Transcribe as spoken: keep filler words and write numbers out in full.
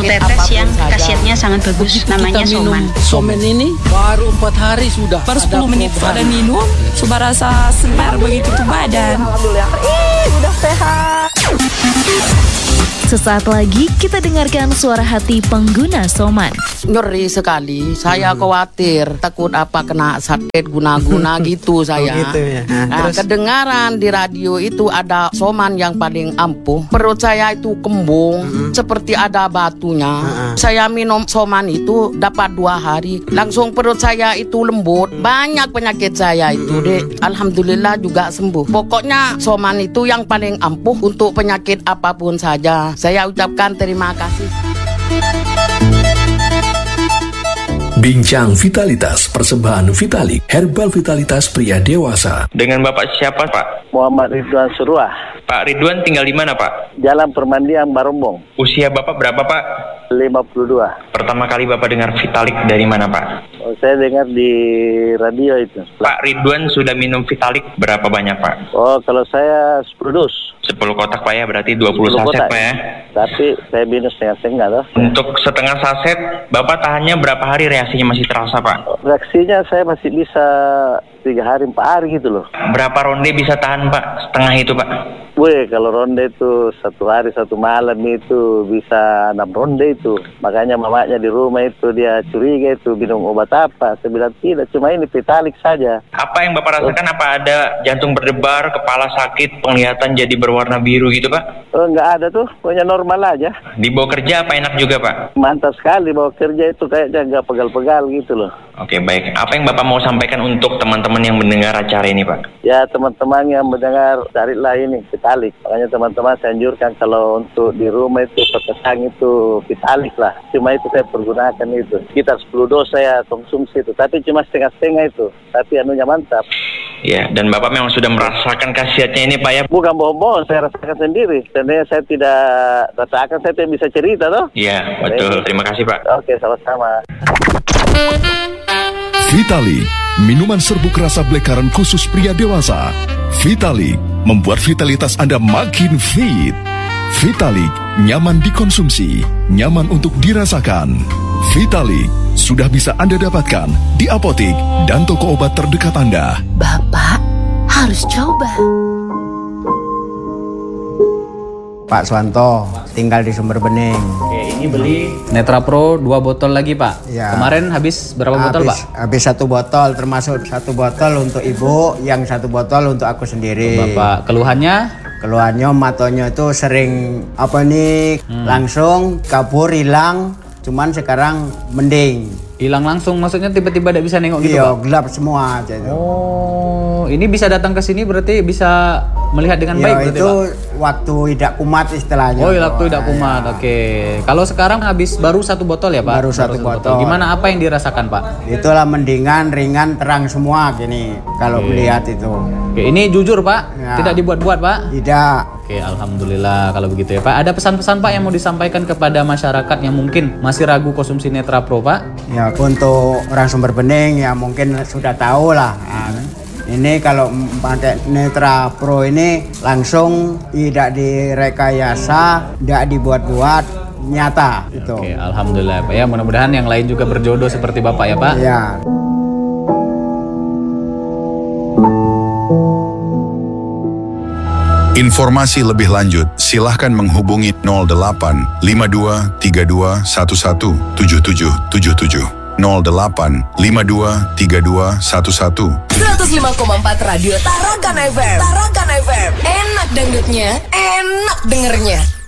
tetes yang khasiatnya sangat bagus. Begitu namanya kita minum soman. somen ini baru empat hari sudah. Baru sepuluh menit pada minum, sudah rasa segar begitu tuh badan. Alhamdulillah, ih udah sehat. Sesaat lagi kita dengarkan suara hati pengguna Soman. Nyeri sekali, saya khawatir takut apa kena sakit guna-guna gitu saya. Oh gitu ya. Nah, Nah, terus kedengaran di radio itu ada Soman yang paling ampuh. Perut saya itu kembung, Mm-mm. seperti ada batunya. Uh-uh. Saya minum Soman itu dapat dua hari, langsung perut saya itu lembut. Banyak penyakit saya itu, dek. Alhamdulillah juga sembuh. Pokoknya Soman itu yang paling ampuh untuk penyakit apapun saja. Saya ucapkan terima kasih. Bincang Vitalitas Persembahan Vitalik Herbal Vitalitas Pria Dewasa. Dengan Bapak siapa, Pak? Muhammad Ridwan Suruah, Pak Ridwan tinggal di mana, Pak? Jalan Permandian Barombong, Usia Bapak berapa, Pak? lima puluh dua. Pertama kali Bapak dengar Vitalik dari mana, Pak? Oh, saya dengar di radio itu. Pak Ridwan sudah minum Vitalik berapa banyak, Pak? Oh, kalau saya sepuluh dus. sepuluh kotak, Pak, ya? Berarti dua puluh sepuluh saset, kotak. Pak, ya? Tapi saya minum setengah-setengah loh. Untuk setengah saset, Bapak tahannya berapa hari reaksinya masih terasa, Pak? Reaksinya saya masih bisa tiga hari, empat hari gitu loh. Berapa ronde bisa tahan, Pak? Setengah itu, Pak? Weh, kalau ronde itu satu hari satu malam itu bisa enam ronde itu. Makanya mamanya di rumah itu dia curiga itu minum obat apa. Saya bilang tidak, cuma ini Vitalik saja. Apa yang Bapak rasakan? Apa ada jantung berdebar, kepala sakit, penglihatan jadi berwarna biru gitu, Pak? Oh, enggak ada tuh, pokoknya normal aja. Dibawa kerja apa enak juga, Pak? Mantap sekali bawa kerja itu kayaknya enggak pegal-pegal gitu loh. Oke, baik. Apa yang Bapak mau sampaikan untuk teman-teman yang mendengar acara ini, Pak? Ya teman-teman yang mendengar, carilah ini Vitalik. Makanya teman-teman saya anjurkan kalau untuk di rumah itu petang itu Vitalik lah. Cuma itu saya pergunakan itu. Sekitar sepuluh dos saya konsumsi itu. Tapi cuma setengah-setengah itu. Tapi anunya mantap. Ya, dan Bapak memang sudah merasakan khasiatnya ini, Pak, ya? Bukan bohong-bohong, saya rasakan sendiri. Sebenarnya saya tidak rasakan, saya tidak bisa cerita toh. Iya, betul. Terima kasih, Pak. Oke, sama-sama. Vitalik, minuman serbuk rasa blekaran khusus pria dewasa. Vitalik, membuat vitalitas Anda makin fit. Vitalik, nyaman dikonsumsi, nyaman untuk dirasakan. Vitalik, sudah bisa Anda dapatkan di apotik dan toko obat terdekat Anda. Bapak harus coba. Pak Suwanto tinggal di Sumber Bening. Oke, ini beli Netra Pro dua botol lagi, Pak. Ya. Kemarin habis berapa botol, habis, Pak? Habis satu botol, termasuk satu botol untuk ibu, yang satu botol untuk aku sendiri. Bapak, keluhannya? Keluhannya matonya itu sering apa nih hmm. langsung kabur hilang, cuman sekarang mending. Hilang langsung, maksudnya tiba-tiba tidak bisa nengok gitu, iya, Pak? gelap semua aja itu. Oh, ini bisa datang ke sini berarti bisa melihat dengan ya, baik berarti, itu Pak? waktu tidak kumat istilahnya. Oh, waktu tidak kumat. Ya. Oke. Kalau sekarang habis baru satu botol ya, Pak? Baru satu, baru satu botol. botol. Gimana, apa yang dirasakan, Pak? Itulah mendingan, ringan, terang semua gini kalau Oke. melihat itu. Oke, ini jujur, Pak? Ya. Tidak dibuat-buat, Pak? Tidak. Oke, alhamdulillah kalau begitu ya, Pak. Ada pesan-pesan, Pak, yang mau disampaikan kepada masyarakat yang mungkin masih ragu konsumsi Netra Pro, Pak? Ya, untuk orang Sumber Bening ya mungkin sudah tahu lah. Nah, ini kalau pakai Netra Pro ini langsung tidak direkayasa, tidak dibuat-buat, nyata itu. Oke, alhamdulillah, Pak, ya. Mudah-mudahan yang lain juga berjodoh seperti Bapak ya, Pak. Ya. Informasi lebih lanjut, silahkan menghubungi nol delapan lima dua tiga dua satu satu tujuh tujuh tujuh tujuh nol delapan lima dua tiga dua satu satu. seratus lima koma empat Radio Tarakan F M. Tarakan F M. Enak dangdutnya, enak dengernya.